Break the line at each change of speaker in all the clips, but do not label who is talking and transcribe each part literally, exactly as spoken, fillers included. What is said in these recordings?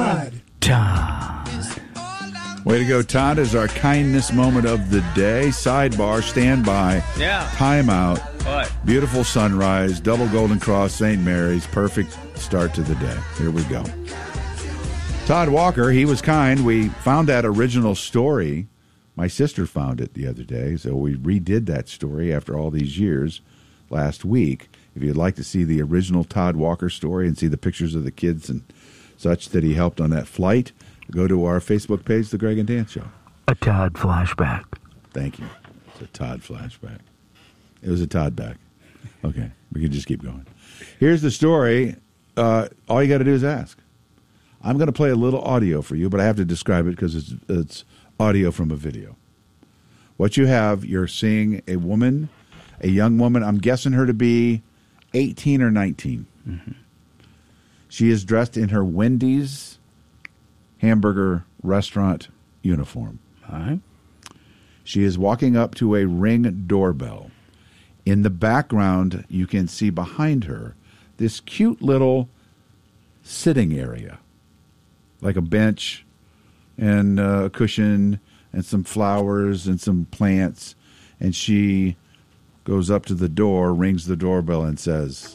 Todd.
Todd.
Way to go, Todd, is our kindness moment of the day. Sidebar, standby.
Yeah.
Timeout.
What?
Beautiful sunrise, double Golden Cross, Saint Mary's. Perfect start to the day. Here we go. Todd Walker, he was kind. We found that original story. My sister found it the other day, so we redid that story after all these years last week. If you'd like to see the original Todd Walker story and see the pictures of the kids and such that he helped on that flight, go to our Facebook page, The Greg and Dan Show.
A Todd flashback.
Thank you. It's a Todd flashback. It was a Todd back. Okay, we can just keep going. Here's the story. Uh, all you got to do is ask. I'm going to play a little audio for you, but I have to describe it because it's, it's audio from a video. What you have, you're seeing a woman, a young woman. I'm guessing her to be eighteen or nineteen. Mm-hmm. She is dressed in her Wendy's hamburger restaurant uniform.
All right.
She is walking up to a Ring doorbell. In the background, you can see behind her this cute little sitting area, like a bench and a cushion and some flowers and some plants. And she goes up to the door, rings the doorbell, and says,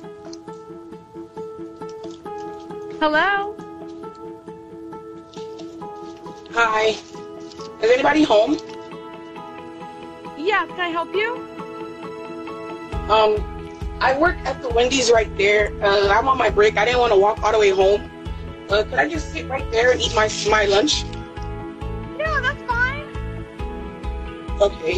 Hello?
Hi. Is anybody home?
Yeah, can I help you?
Um, I work at the Wendy's right there. Uh, I'm on my break. I didn't want to walk all the way home. Uh, could I just sit right there and eat my my lunch?
Yeah, that's fine.
Okay.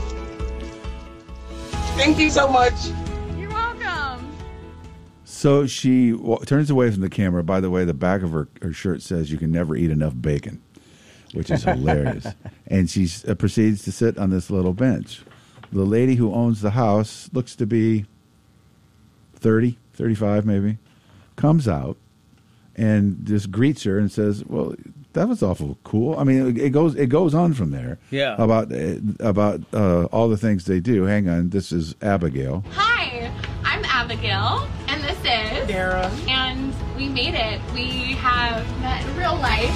Thank you so much.
You're welcome.
So she w- turns away from the camera. By the way, the back of her, her shirt says, "You can never eat enough bacon," which is hilarious. And she uh, proceeds to sit on this little bench. The lady who owns the house looks to be thirty, thirty-five maybe, comes out and just greets her and says, well, that was awful cool. I mean, it goes it goes on from there.
Yeah.
About, about uh, all the things they do. Hang on. This is Abigail.
Hi, I'm Abigail, and this is
Dara.
And we made it. We have met in real life.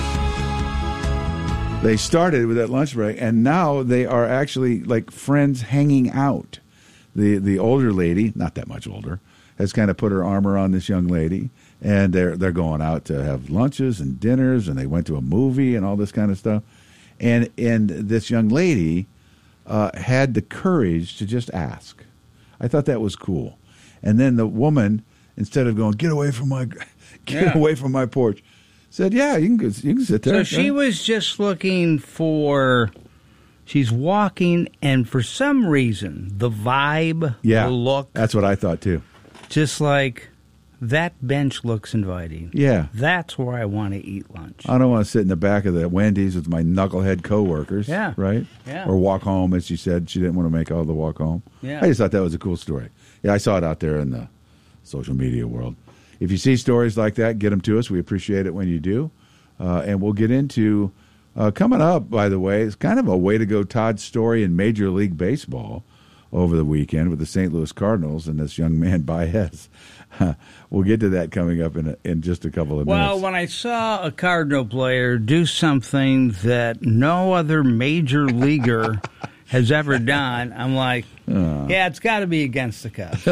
They started with that lunch break, and now they are actually like friends hanging out. The the older lady, not that much older, has kind of put her arm around this young lady, and they're they're going out to have lunches and dinners, and they went to a movie and all this kind of stuff. And and this young lady uh, had the courage to just ask. I thought that was cool. And then the woman, instead of going, get away from my get
Yeah.
away from my porch, said, yeah, you can go, you can sit there.
So she was just looking for, she's walking, and for some reason, the vibe,
yeah,
the look,
that's what I thought too.
just like, that bench looks inviting.
Yeah.
That's where I want to eat lunch.
I don't want to sit in the back of the Wendy's with my knucklehead coworkers.
Yeah.
Right?
Yeah.
Or walk home, as she said. She didn't want to make all the walk home.
Yeah.
I just thought that was a cool story. Yeah, I saw it out there in the social media world. If you see stories like that, get them to us. We appreciate it when you do. Uh, and we'll get into, uh, coming up, by the way, it's kind of a way to go Todd story in Major League Baseball over the weekend with the Saint Louis Cardinals and this young man, Baez. We'll get to that coming up in a, in just a couple of
Well,
minutes.
when I saw a Cardinal player do something that no other major leaguer has ever done, I'm like,
Uh.
yeah, it's got to be against the Cubs.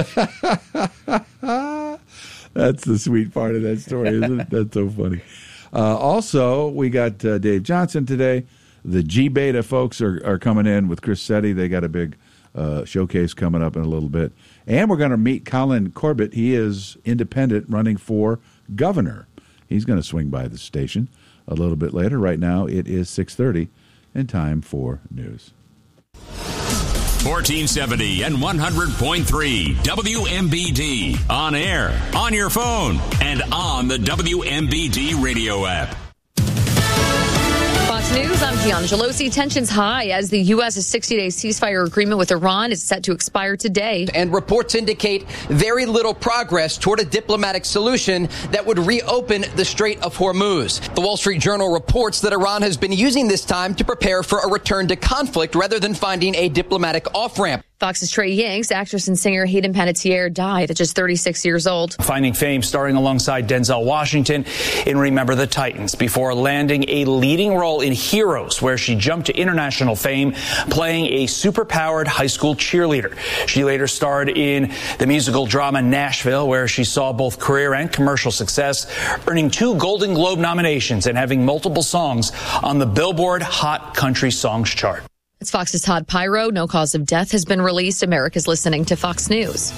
That's the sweet part of that story, isn't it? That's so funny. Uh, also, we got uh, Dave Johnson today. The G-Beta folks are, are coming in with Chris Setti. They got a big uh, showcase coming up in a little bit. And we're going to meet Colin Corbett. He is independent, running for governor. He's going to swing by the station a little bit later. Right now, it is six thirty, and time for news.
fourteen seventy and one hundred point three W M B D. On air, on your phone, and on the W M B D radio app.
Fox News, I'm Gianna Gelosi. Tensions high as the U S sixty-day ceasefire agreement with Iran is set to expire today.
And reports indicate very little progress toward a diplomatic solution that would reopen the Strait of Hormuz. The Wall Street Journal reports that Iran has been using this time to prepare for a return to conflict rather than finding a diplomatic off-ramp.
Fox's Trey Yanks, actress and singer Hayden Panettiere died at just thirty-six years old.
Finding fame starring alongside Denzel Washington in Remember the Titans before landing a leading role in Heroes, where she jumped to international fame playing a superpowered high school cheerleader. She later starred in the musical drama Nashville, where she saw both career and commercial success, earning two Golden Globe nominations and having multiple songs on the Billboard Hot Country Songs chart.
It's Fox's Todd Pyro. No cause of death has been released. America's listening to Fox News.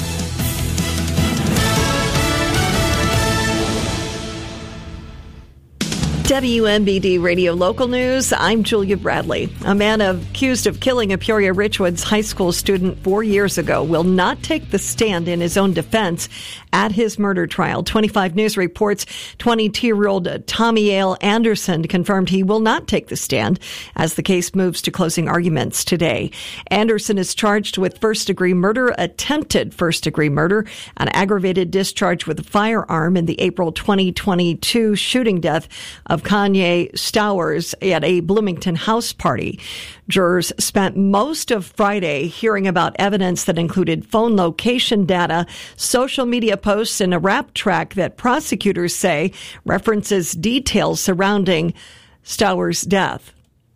W M B D Radio Local News. I'm Julia Bradley. A man accused of killing a Peoria Richwoods high school student four years ago will not take the stand in his own defense at his murder trial. twenty-five News reports twenty-two-year-old Tommy Ale Anderson confirmed he will not take the stand as the case moves to closing arguments today. Anderson is charged with first-degree murder, attempted first-degree murder, an aggravated discharge with a firearm in the April twenty twenty-two shooting death of Kanye Stowers at a Bloomington house party. Jurors spent most of Friday hearing about evidence that included phone location data, social media posts, and a rap track that prosecutors say references details surrounding Stowers' death.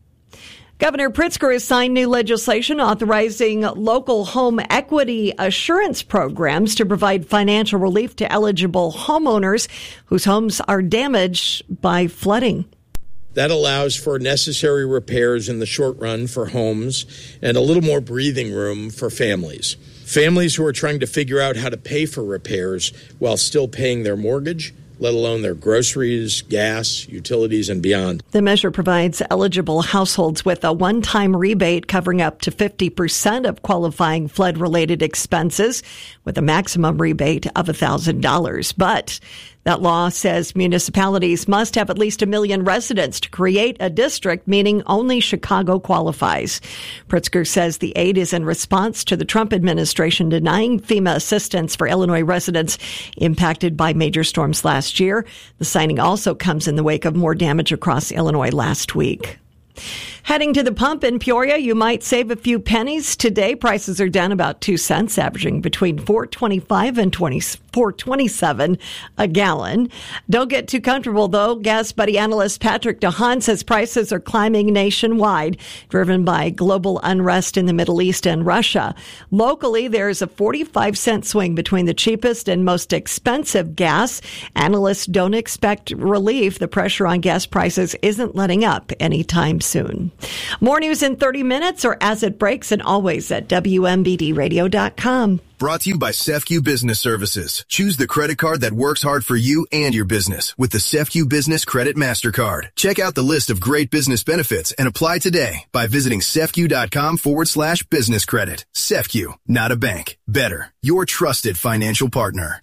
Governor Pritzker has signed new legislation authorizing local home equity assurance programs to provide financial relief to eligible homeowners whose homes are damaged by flooding.
That allows for necessary repairs in the short run for homes and a little more breathing room for families. Families who are trying to figure out how to pay for repairs while still paying their mortgage, let alone their groceries, gas, utilities, and beyond.
The measure provides eligible households with a one-time rebate covering up to fifty percent of qualifying flood-related expenses, with a maximum rebate of one thousand dollars. But that law says municipalities must have at least a million residents to create a district, meaning only Chicago qualifies. Pritzker says the aid is in response to the Trump administration denying FEMA assistance for Illinois residents impacted by major storms last year. The signing also comes in the wake of more damage across Illinois last week. Heading to the pump in Peoria, you might save a few pennies. Today, prices are down about two cents, averaging between four twenty-five and four twenty-seven a gallon. Don't get too comfortable, though. Gas Buddy analyst Patrick DeHaan says prices are climbing nationwide, driven by global unrest in the Middle East and Russia. Locally, there's a forty-five cent swing between the cheapest and most expensive gas. Analysts don't expect relief. The pressure on gas prices isn't letting up anytime soon. More news in thirty minutes or as it breaks, and always at W M B D radio dot com.
Brought to you by Sefcu Business Services. Choose the credit card that works hard for you and your business with the Sefcu Business Credit MasterCard. Check out the list of great business benefits and apply today by visiting sefcu.com forward slash business credit. Sefcu, not a bank. Better. Your trusted financial partner.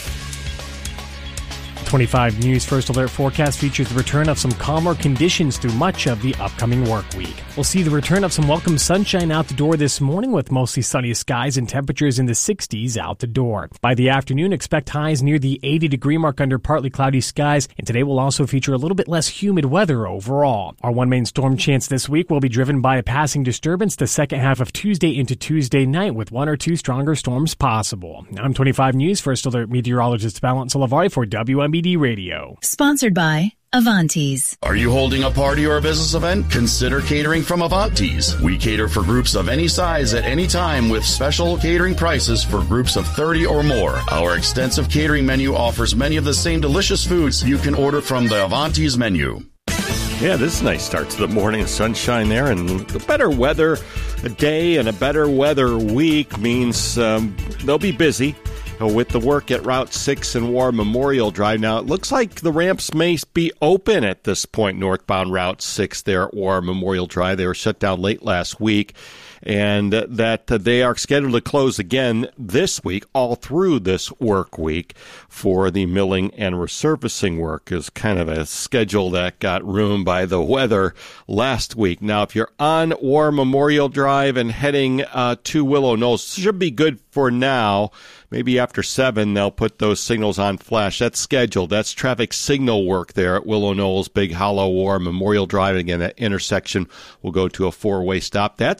twenty-five News First Alert forecast features the return of some calmer conditions through much of the upcoming work week. We'll see the return of some welcome sunshine out the door this morning with mostly sunny skies and temperatures in the sixties out the door. By the afternoon, expect highs near the eighty degree mark under partly cloudy skies, and today will also feature a little bit less humid weather overall. Our one main storm chance this week will be driven by a passing disturbance the second half of Tuesday into Tuesday night with one or two stronger storms possible. I'm twenty-five News First Alert meteorologist Valent Salavari for W M B D Radio.
Sponsored by Avantes.
Are you holding a party or a business event? Consider catering from Avantes. We cater for groups of any size at any time with special catering prices for groups of thirty or more. Our extensive catering menu offers many of the same delicious foods you can order from the Avantes menu.
Yeah, this is a nice start to the morning. Sunshine there, and the better weather a day and a better weather week means um, they'll be busy with the work at Route six and War Memorial Drive. Now, it looks like the ramps may be open at this point, northbound Route six there at War Memorial Drive. They were shut down late last week, and that they are scheduled to close again this week, all through this work week, for the milling and resurfacing work. Is kind of a schedule that got ruined by the weather last week. Now, if you're on War Memorial Drive and heading uh, to Willow Knolls, should be good for now. Maybe after seven, they'll put those signals on flash. That's scheduled. That's traffic signal work there at Willow Knolls, Big Hollow, War Memorial Drive. Again, that intersection will go to a four-way stop. That's scheduled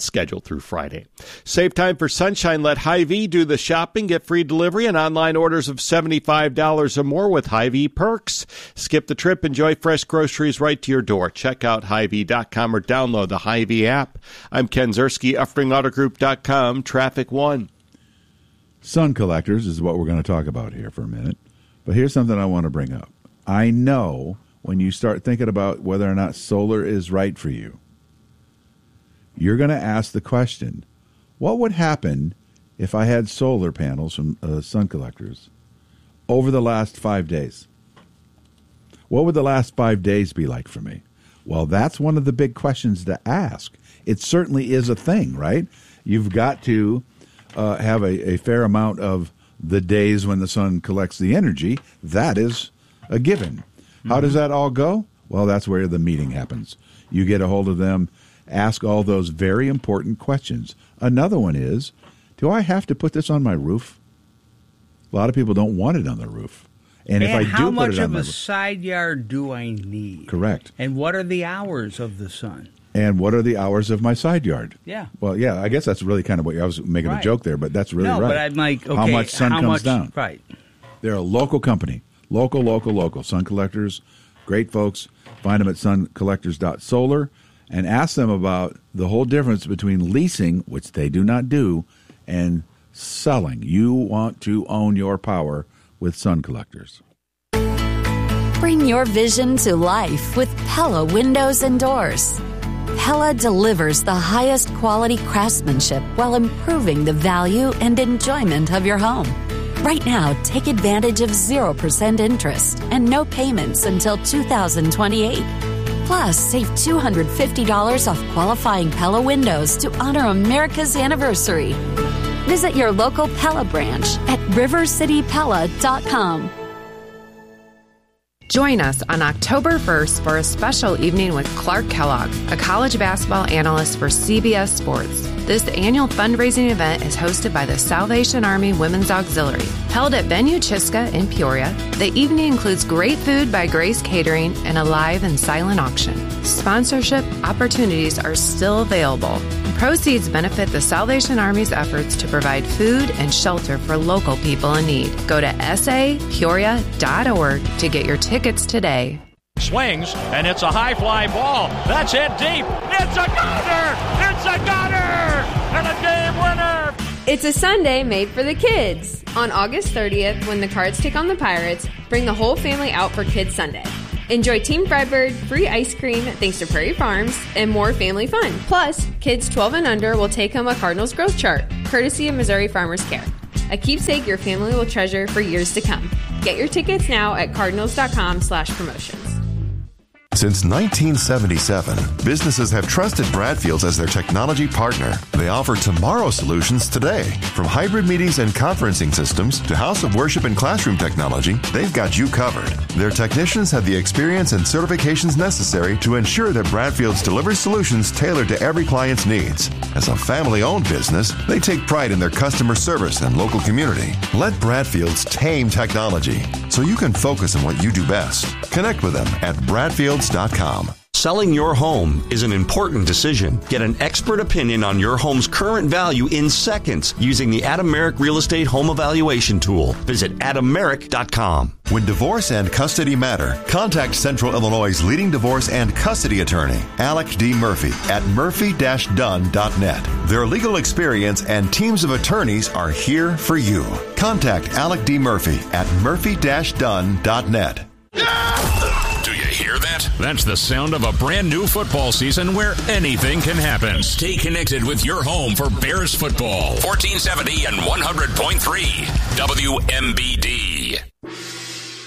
through Friday. Save time for sunshine. Let Hy-Vee do the shopping. Get free delivery and online orders of seventy-five dollars or more with Hy-Vee perks. Skip the trip. Enjoy fresh groceries right to your door. Check out Hy Vee dot com or download the Hy-Vee app. I'm Ken Zerski, Uffring Auto Group dot com, Traffic One.
Sun collectors is what we're going to talk about here for a minute. But here's something I want to bring up. I know when you start thinking about whether or not solar is right for you, you're going to ask the question, what would happen if I had solar panels from uh, sun collectors over the last five days? What would the last five days be like for me? Well, that's one of the big questions to ask. It certainly is a thing, right? You've got to uh, have a, a fair amount of the days when the sun collects the energy. That is a given. Mm-hmm. How does that all go? Well, that's where the meeting happens. You get a hold of them, ask all those very important questions. Another one is, do I have to put this on my roof? A lot of people don't want it on their roof. And,
and
if I
how
do
much
put it on
of
my
a
roof,
side yard do I need?
Correct.
And what are the hours of the sun?
And what are the hours of my side yard?
Yeah.
Well, yeah, I guess that's really kind of what I was making
Right.
a joke there, but that's really
no,
right.
but I'm like, okay,
how much sun
how
comes
much,
down?
Right.
They're a local company. Local, local, local. Sun collectors, great folks. Find them at sun collectors dot solar and ask them about the whole difference between leasing, which they do not do, and selling. You want to own your power with Sun Collectors.
Bring your vision to life with Pella Windows and Doors. Pella delivers the highest quality craftsmanship while improving the value and enjoyment of your home. Right now, take advantage of zero percent interest and no payments until two thousand twenty-eight. Plus, save two hundred fifty dollars off qualifying Pella windows to honor America's anniversary. Visit your local Pella branch at river city pella dot com.
Join us on October first for a special evening with Clark Kellogg, a college basketball analyst for C B S Sports. This annual fundraising event is hosted by the Salvation Army Women's Auxiliary. Held at Venue Chiska in Peoria, the evening includes great food by Grace Catering and a live and silent auction. Sponsorship opportunities are still available. Proceeds benefit the Salvation Army's efforts to provide food and shelter for local people in need. Go to s a peoria dot org to get your tickets today.
Swings, and it's a high fly ball. That's hit deep. It's a gunner! It's a gunner! And a game winner!
It's a Sunday made for the kids. On August thirtieth, when the Cards take on the Pirates, bring the whole family out for Kids Sunday. Enjoy Team Fredbird, free ice cream thanks to Prairie Farms, and more family fun. Plus, kids twelve and under will take home a Cardinals growth chart, courtesy of Missouri Farmers Care. A keepsake your family will treasure for years to come. Get your tickets now at cardinals dot com slash promotions.
Since nineteen seventy-seven, businesses have trusted Bradfields as their technology partner. They offer tomorrow solutions today. From hybrid meetings and conferencing systems to house of worship and classroom technology, they've got you covered. Their technicians have the experience and certifications necessary to ensure that Bradfields delivers solutions tailored to every client's needs. As a family-owned business, they take pride in their customer service and local community. Let Bradfields tame technology so you can focus on what you do best. Connect with them at bradfields dot com.
Selling your home is an important decision. Get an expert opinion on your home's current value in seconds using the Adam Merrick Real Estate Home Evaluation Tool. Visit adam merrick dot com.
When divorce and custody matter, contact Central Illinois' leading divorce and custody attorney, Alec D. Murphy, at murphy dash dunn dot net. Their legal experience and teams of attorneys are here for you. Contact Alec D. Murphy at murphy dash dunn dot net.
Do you hear that? That's the sound of a brand new football season where anything can happen. Stay connected with your home for Bears football. fourteen seventy and one hundred point three W M B D.